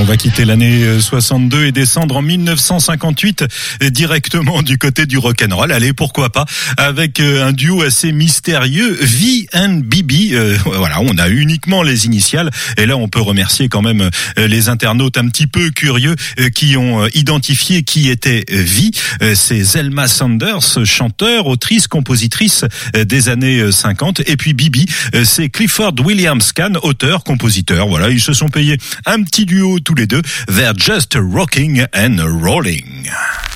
va quitter l'année 62 et descendre en 1958 directement du côté du rock'n'roll. Allez, pourquoi pas, avec un duo assez mystérieux, V and BB. Voilà, on a uniquement les initiales. Et là, on peut remercier quand même les internautes un petit peu curieux qui ont identifié qui était V. C'est Zelma Sanders, chanteur, autrice, compositrice des années 50. Et puis BB, c'est Clifford Williams Can, auteur, compositeur. Voilà, ils se sont payés un petit duo tous les deux. They're just rocking and rolling.